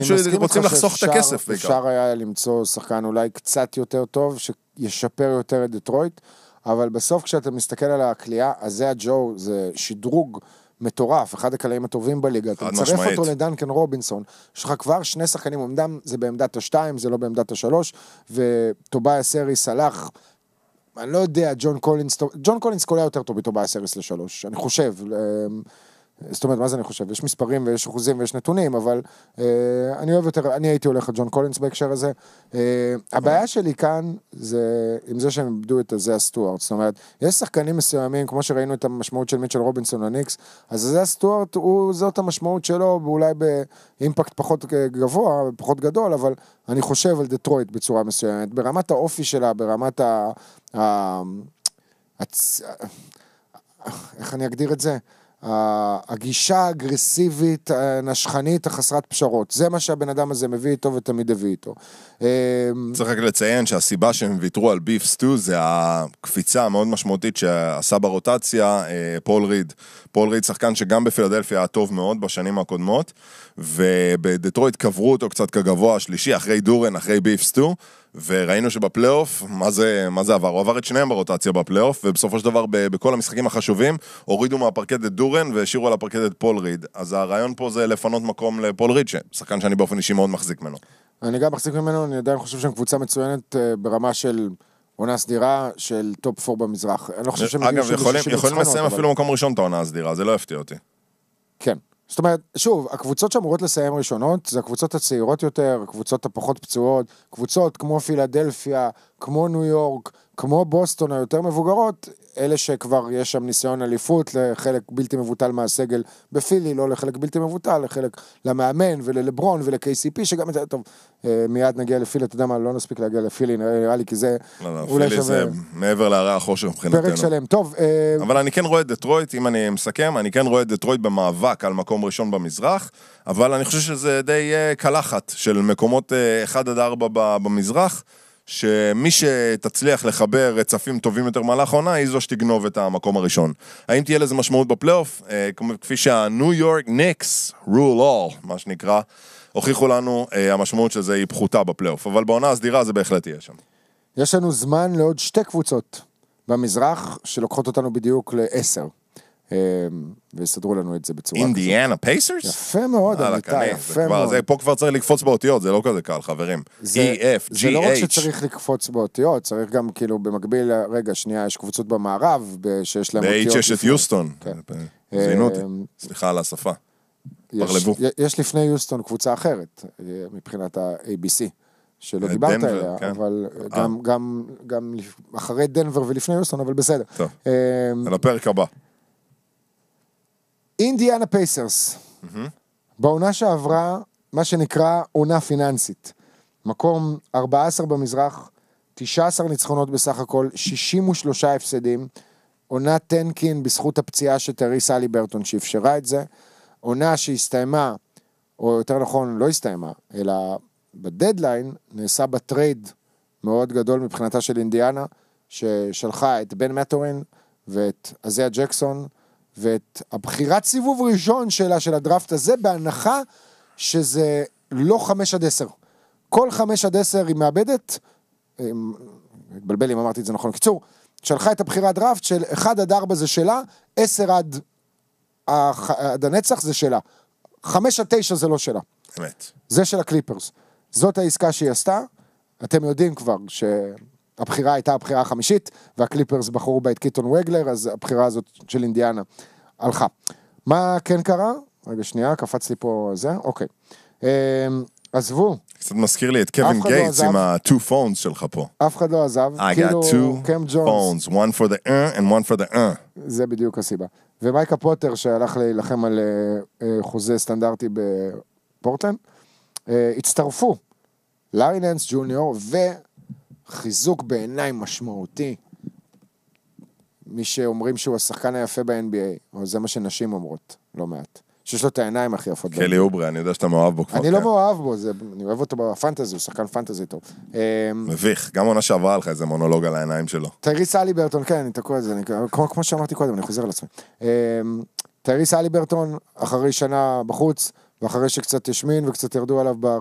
שרוצים לחסוך את הכסף בעיקר. אפשר היה למצוא שחקן אולי קצת יותר טוב, שישפר יותר את דטרויט, אבל בסוף כשאתה מסתכל על הקליעה, אז זה הג'ו, זה שדרוג מטורף, אחד הקלעים הטובים בליגה, אתה מצרף אותו לדנקן רובינסון, יש לך כבר שני שחקנים, עומדם, זה בעמדת ה-2, זה לא בעמדת ה-3, וטוביה סריס הלך, אני לא יודע, ג'ון קולינס קולע יותר טוב בטוביה סריס ל-3, אני חושב, זאת אומרת, מה זה אני חושב? יש מספרים ויש אחוזים ויש נתונים, אבל אני אוהב יותר, אני הייתי הולך לג'ון קולינס בהקשר הזה. הבעיה שלי כאן, זה עם זה שהם איבדו את זה הסטוארט, זאת אומרת, יש שחקנים מסוימים, כמו שראינו את המשמעות של מיטשל רובינסון לניקס, אז זה הסטוארט, זאת המשמעות שלו, ואולי באימפקט פחות גבוה, פחות גדול, אבל אני חושב על דטרויט בצורה מסוימת, ברמת האופי שלה, ברמת איך אני אגדיר את זה? הגישה האגרסיבית, הנשכנית, החסרת פשרות. זה מה שהבן אדם הזה מביא איתו ותמיד הביא איתו. צריך רק לציין שהסיבה שהם ויתרו על ביף סטו זה הקפיצה המאוד משמעותית שעשה ברוטציה פול ריד. פול ריד שחקן שגם בפילדלפיה היה טוב מאוד בשנים הקודמות, ובדטרויט קברו אותו קצת כגבוה השלישי, אחרי דורן, אחרי ביף סטו, וראינו שבפלייאוף, מה זה עבר? הוא עבר את שניהם ברוטציה בפלייאוף, ובסופו של דבר בכל המשחקים החשובים, הורידו מהפרקד את דורן, והשאירו על הפרקד את פול ריד. אז הרעיון פה זה לפנות מקום לפול ריד, ששחקן שאני באופן אישי מאוד מחזיק ממנו. אני גם מחזיק ממנו, אני עדיין חושב שהם קבוצה מצוינת ברמה של עונה סדירה, של טופ 4 במזרח. אני לא חושב שהם אגב, יכולים לסיים אפילו מקום ראשון את העונה הסדירה, זה לא יפתיע אותי. כן. זאת אומרת, שוב, הקבוצות שאמורות לסיים ראשונות, זה הקבוצות הצעירות יותר, הקבוצות הפחות פצועות, קבוצות כמו פילדלפיה, כמו ניו יורק, כמו בוסטון, היותר מבוגרות, אלה שכבר יש שם ניסיון אליפות, לחלק בלתי מבוטל מהסגל בפילי, לא לחלק בלתי מבוטל, לחלק למאמן וללברון ול-KCP, שגם את זה, טוב, מיד נגיע לפילי, אתה יודע מה, לא נספיק להגיע לפילי, נראה לי, כי זה פילי זה מעבר להרי החושר מבחינתנו. פרק שלם, טוב. אבל אני כן רואה את דטרויט, אם אני מסכם, אני כן רואה את דטרויט במאבק על מקום ראשון במזרח, אבל אני חושב שזה די קלחת של מקומות 1-4 במזרח, שמי שתצליח לחבר רצפים טובים יותר מהלך העונה, היא זו שתגנוב את המקום הראשון. האם תהיה לזה משמעות בפלייאוף? כפי שהניו יורק ניקס, rule all, מה שנקרא, הוכיחו לנו המשמעות שזה היא פחותה בפלייאוף, אבל בעונה הסדירה זה בהחלט יהיה שם. יש לנו זמן לעוד 2 קבוצות במזרח, שלוקחות אותנו בדיוק ל10. ויסדרו לנו את זה בצורה כזאת. אינדיאנה פייסרס? יפה מאוד, אמיתי, יפה מאוד. פה כבר צריך לקפוץ באותיות, זה לא כזה קל, חברים. E-F-G-H. זה לא רק שצריך לקפוץ באותיות, צריך גם כאילו במקביל, רגע, שנייה, יש קבוצות במערב, שיש להם אותיות. ב-H יש את יוסטון. זינו אותי, סליחה על השפה. פרלבו. יש לפני יוסטון קבוצה אחרת, מבחינת ה-ABC. שלא דיברת עליה, אבל גם אחרי דנבר ולפני יוסטון, אבל בסדר. טוב, על הפרק הבא. אינדיאנה פייסרס, בעונה שעברה, מה שנקרא עונה פיננסית, מקום 14 במזרח, 19 ניצחונות בסך הכל, 63 הפסדים, עונה טנקין בזכות הפציעה של טריס הליברטון שאפשרה את זה, עונה שהסתיימה, או יותר נכון לא הסתיימה, אלא בדדליין נעשה בטרייד מאוד גדול מבחינתה של אינדיאנה, ששלחה את בן מטורין ואת אזיה ג'קסון, ואת הבחירת סיבוב ראשון שלה, של הדראפט הזה, בהנחה שזה לא 5-10. כל 5-10 היא מאבדת, התבלבל אם אמרתי את זה נכון, קיצור, שלחה את הבחירת דראפט של 1-4 זה שלה, 10 עד הנצח זה שלה. 5-9 זה לא שלה. אמת. זה של הקליפרס. זאת העסקה שהיא עשתה, אתם יודעים כבר הבחירה הייתה הבחירה החמישית, והקליפרס בחרו בה את קיטון וגלר, אז הבחירה הזאת של אינדיאנה הלכה. מה כן קרה? רגע שנייה, קפץ לי פה זה, אוקיי. עזבו. קצת מזכיר לי את קווין גייטס עם ה-2 phones שלך פה. אף אחד לא עזב. I got 2 phones, one for the and one for the זה בדיוק הסיבה. ומייקה פוטר שהלך להילחם על חוזה סטנדרטי בפורטלנד, הצטרפו לארי ננס ג'וניור חיזוק בעיניים משמעותי, מי שאומרים שהוא השחקן היפה ב-NBA, או זה מה שנשים אומרות, לא מעט, שיש לו את העיניים הכי יפות. קלי אוברי, אני יודע שאתה מאוהב בו כבר. אני לא מאוהב בו, אני אוהב אותו בפנטזי, הוא שחקן פנטזי טוב. מביך, גם עונה שעברה לך איזה מונולוג על העיניים שלו. טייריס הליברטון, כן, אני תקוע את זה, כמו שאמרתי קודם, אני חוזר על עצמי. טייריס הליברטון, אחרי שנה בחוץ, ואחרי שקצת השמין וקצת ירדו עליו